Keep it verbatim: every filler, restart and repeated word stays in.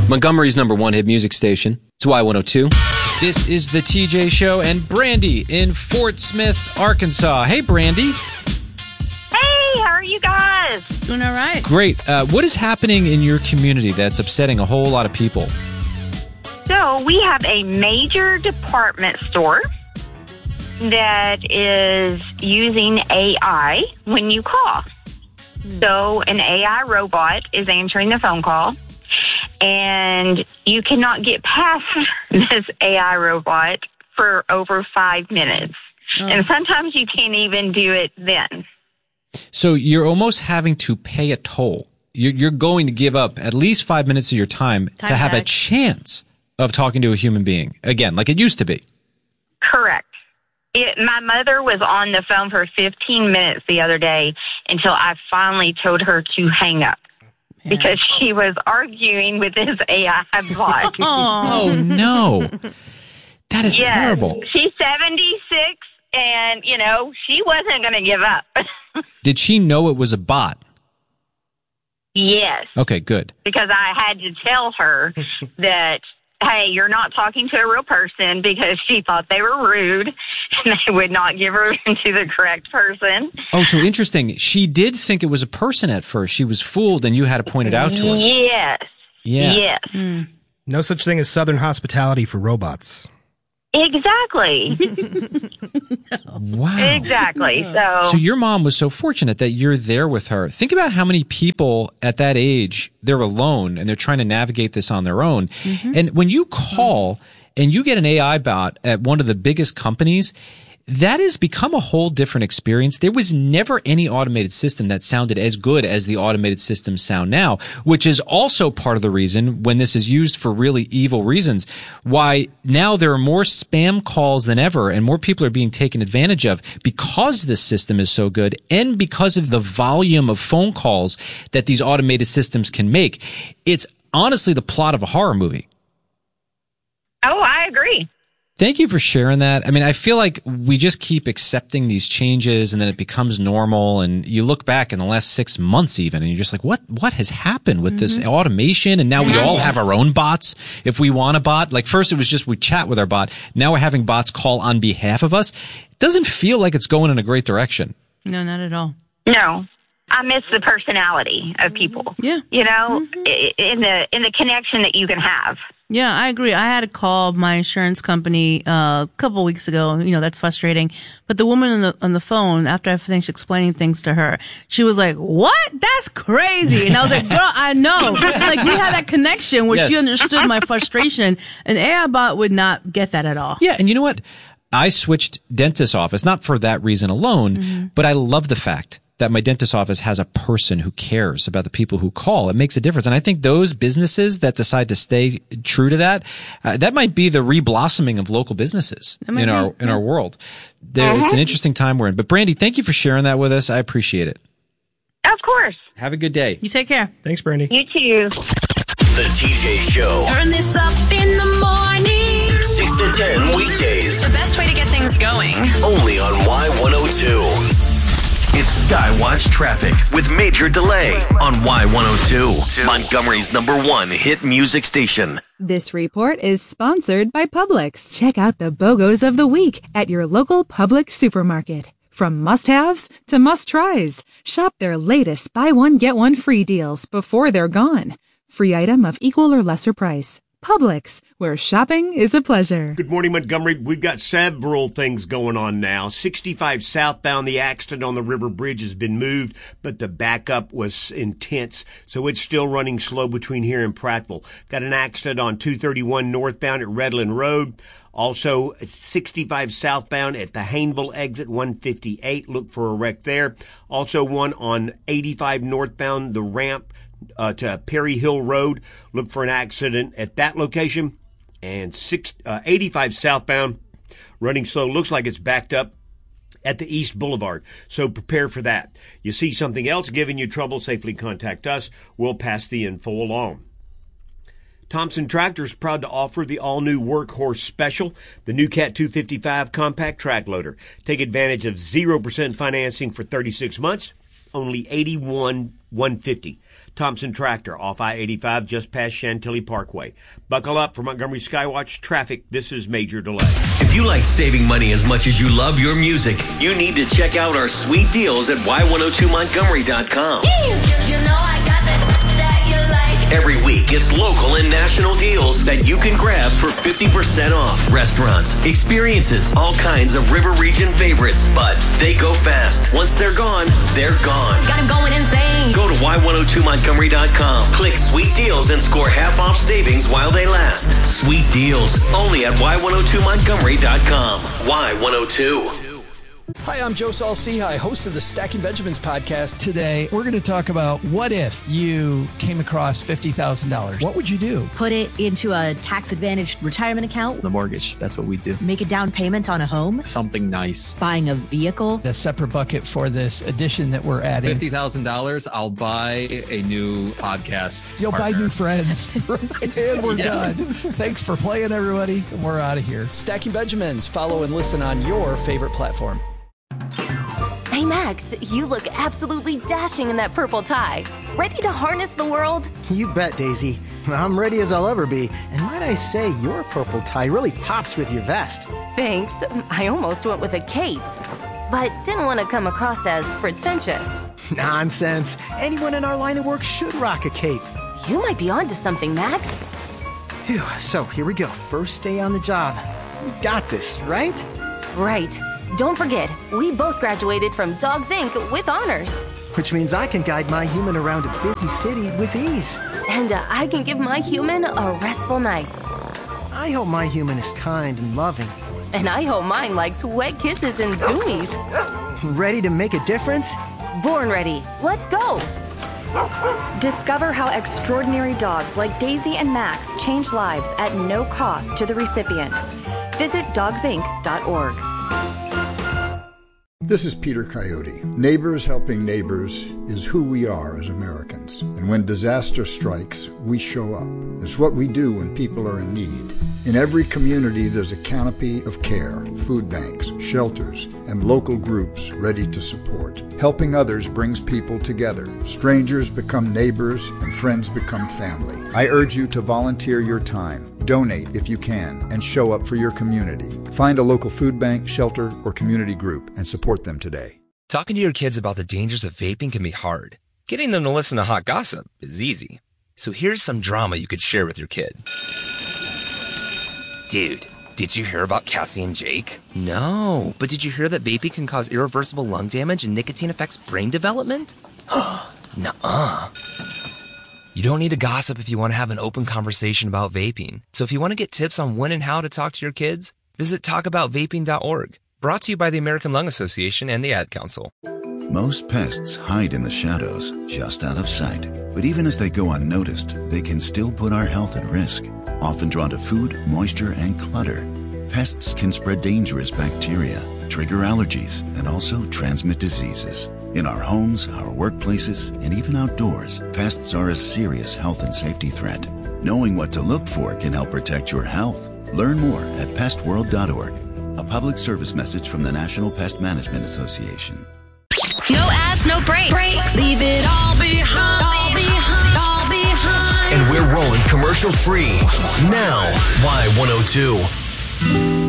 Montgomery's number one hit music station. It's Y one oh two. This is the T J Show and Brandy in Fort Smith, Arkansas. Hey, Brandy. Hey, how are you guys? Doing all right. Great. Uh, what is happening in your community that's upsetting a whole lot of people? So we have a major department store that is using A I when you call. So an A I robot is answering the phone call, and you cannot get past this A I robot for over five minutes. Oh. And sometimes you can't even do it then. So you're almost having to pay a toll. You're, you're going to give up at least five minutes of your time, time to have back. a chance of talking to a human being again, like it used to be. Correct. It, my mother was on the phone for fifteen minutes the other day until I finally told her to hang up. Yeah. Because she was arguing with this A I bot. Oh, no. That is yes. terrible. She's seventy-six, and, you know, she wasn't going to give up. Did she know it was a bot? Yes. Okay, good. Because I had to tell her that, hey, you're not talking to a real person, because she thought they were rude and they would not give her to the correct person. Oh, so interesting. She did think it was a person at first. She was fooled, and you had to point it out to her. Yes. Yeah. Yes. Mm. No such thing as Southern hospitality for robots. Exactly. Wow. Exactly. So, so your mom was so fortunate that you're there with her. Think about how many people at that age, they're alone and they're trying to navigate this on their own. Mm-hmm. And when you call and you get an A I bot at one of the biggest companies, that has become a whole different experience. There was never any automated system that sounded as good as the automated systems sound now, which is also part of the reason, when this is used for really evil reasons, why now there are more spam calls than ever and more people are being taken advantage of because this system is so good and because of the volume of phone calls that these automated systems can make. It's honestly the plot of a horror movie. Oh, I agree. Thank you for sharing that. I mean, I feel like we just keep accepting these changes and then it becomes normal. And you look back in the last six months even, and you're just like, what, what has happened with mm-hmm. this automation? And now we all have our own bots. If we want a bot, like first it was just we chat with our bot. Now we're having bots call on behalf of us. It doesn't feel like it's going in a great direction. No, not at all. No. I miss the personality of people. Yeah. You know, mm-hmm. in the in the connection that you can have. Yeah, I agree. I had to call my insurance company uh, a couple of weeks ago. You know, that's frustrating. But the woman on the on the phone, after I finished explaining things to her, she was like, "What? That's crazy!" And I was like, "Girl, I know." Like we had that connection where yes. she understood my frustration. An A I bot would not get that at all. Yeah, and you know what? I switched dentist office not for that reason alone, mm-hmm. but I love the fact that my dentist office has a person who cares about the people who call. It makes a difference. And I think those businesses that decide to stay true to that, uh, that might be the reblossoming of local businesses in be, our, in yeah. our world. There, uh-huh. It's an interesting time we're in. But Brandy, thank you for sharing that with us. I appreciate it. Of course. Have a good day. You take care. Thanks, Brandy. You too. The T J Show. Turn this up in the morning. six to ten weekdays. The best way to get things going. Only on Y one oh two. It's Skywatch Traffic with Major Delay on Y one oh two, Montgomery's number one hit music station. This report is sponsored by Publix. Check out the BOGOs of the week at your local Publix supermarket. From must-haves to must-tries, shop their latest buy one, get one free deals before they're gone. Free item of equal or lesser price. Publix, where shopping is a pleasure. Good morning, Montgomery. We've got several things going on now. sixty-five southbound, the accident on the River Bridge has been moved, but the backup was intense, so it's still running slow between here and Prattville. Got an accident on two thirty-one northbound at Redland Road. Also, sixty-five southbound at the Hayneville exit, one fifty-eight. Look for a wreck there. Also, one on eighty-five northbound, the ramp Uh, to Perry Hill Road. Look for an accident at that location. And six, uh, eighty-five southbound, running slow. Looks like it's backed up at the East Boulevard. So prepare for that. You see something else giving you trouble, safely contact us. We'll pass the info along. Thompson Tractor is proud to offer the all-new Workhorse Special, the new Cat two fifty-five compact track loader. Take advantage of zero percent financing for thirty-six months. only eighty-one one fifty. Thompson Tractor, off I eighty-five, just past Chantilly Parkway. Buckle up for Montgomery Skywatch traffic. This is Major Delay. If you like saving money as much as you love your music, you need to check out our sweet deals at Y one oh two Montgomery dot com. You know I got that that you like. Every week, it's local and national deals that you can grab for fifty percent off. Restaurants, experiences, all kinds of River Region favorites. But they go fast. Once they're gone, they're gone. Got him going insane. Go to Y one oh two Montgomery dot com. Click Sweet Deals and score half off savings while they last. Sweet Deals, only at Y one oh two Montgomery dot com. Y one oh two. Hi, I'm Joe Saul-Sehy, host of the Stacking Benjamins podcast. Today, we're going to talk about what if you came across fifty thousand dollars. What would you do? Put it into a tax-advantaged retirement account. The mortgage, that's what we do. Make a down payment on a home. Something nice. Buying a vehicle. A separate bucket for this addition that we're adding. fifty thousand dollars, I'll buy a new podcast You'll partner. buy new friends. And we're Yeah. done. Thanks for playing, everybody. And we're out of here. Stacking Benjamins. Follow and listen on your favorite platform. Hey, Max, you look absolutely dashing in that purple tie. Ready to harness the world? You bet, Daisy. I'm ready as I'll ever be. And might I say, your purple tie really pops with your vest. Thanks. I almost went with a cape, but didn't want to come across as pretentious. Nonsense. Anyone in our line of work should rock a cape. You might be onto something, Max. Phew, so here we go. First day on the job. We've got this, right? Right. Don't forget, we both graduated from Dogs Incorporated with honors. Which means I can guide my human around a busy city with ease. And uh, I can give my human a restful night. I hope my human is kind and loving. And I hope mine likes wet kisses and zoomies. Ready to make a difference? Born ready. Let's go. Discover how extraordinary dogs like Daisy and Max change lives at no cost to the recipients. Visit dogs inc dot org. This is Peter Coyote. Neighbors helping neighbors is who we are as Americans. And when disaster strikes, we show up. It's what we do when people are in need. In every community, there's a canopy of care, food banks, shelters, and local groups ready to support. Helping others brings people together. Strangers become neighbors, and friends become family. I urge you to volunteer your time. Donate if you can, and show up for your community. Find a local food bank, shelter, or community group and support them today. Talking to your kids about the dangers of vaping can be hard. Getting them to listen to hot gossip is easy. So here's some drama you could share with your kid. Dude, did you hear about Cassie and Jake? No, but did you hear that vaping can cause irreversible lung damage and nicotine affects brain development? Nuh-uh. You don't need to gossip if you want to have an open conversation about vaping. So if you want to get tips on when and how to talk to your kids, visit talk about vaping dot org. Brought to you by the American Lung Association and the Ad Council. Most pests hide in the shadows, just out of sight. But even as they go unnoticed, they can still put our health at risk. Often drawn to food, moisture, and clutter, pests can spread dangerous bacteria, trigger allergies, and also transmit diseases. In our homes, our workplaces, and even outdoors, pests are a serious health and safety threat. Knowing what to look for can help protect your health. Learn more at pest world dot org. A public service message from the National Pest Management Association. No ads, no breaks. breaks. Leave it all behind. All behind. All behind. And we're rolling commercial free now. Y one oh two.